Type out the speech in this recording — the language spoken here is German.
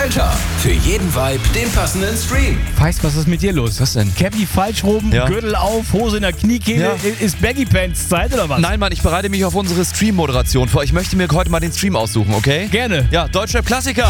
Center. Für jeden Vibe den passenden Stream. Feist, was ist mit dir los? Was denn? Cappy falsch rum, Ja. Gürtel auf, Hose in der Kniekehle. Ja. Ist Baggy Pants Zeit oder was? Nein, Mann, ich bereite mich auf unsere Stream-Moderation vor. Ich möchte mir heute mal den Stream aussuchen, okay? Gerne. Ja, Deutschrap-Klassiker.